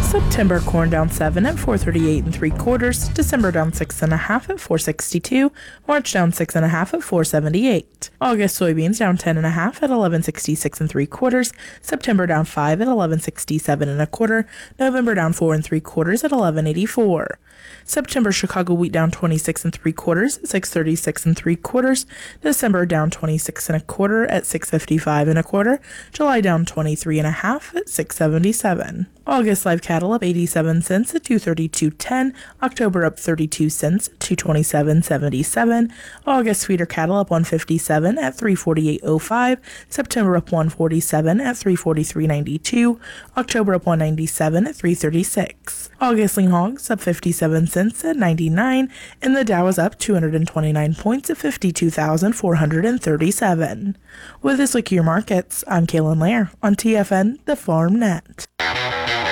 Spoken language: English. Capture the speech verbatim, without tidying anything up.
September corn down seven at four thirty-eight and three quarters. December down six and a half at four sixty-two. March down six and a half at four seventy-eight. August soybeans down ten and a half at eleven sixty-six and three quarters. September down five at eleven sixty-seven and a quarter. November down four and three quarters at eleven eighty-four. September Chicago wheat down twenty-six and three quarters at six thirty-six and three quarters. December down twenty-six and a quarter at six fifty-five and a quarter. July down twenty-three and a half at six seventy-seven. August live cattle up eighty-seven cents at two thirty-two ten. October up thirty-two cents at two twenty-seven seventy-seven. August feeder cattle up one fifty-seven at three forty-eight oh five. September up one forty-seven at three forty-three ninety-two. October up one ninety-seven at three thirty-six. August lean hogs up fifty-seven cents at ninety-nine, and the Dow is up two hundred twenty-nine points at fifty-two thousand four hundred thirty-seven. With this look at your markets, I'm Kaylin Lair on T F N, the Farm Net.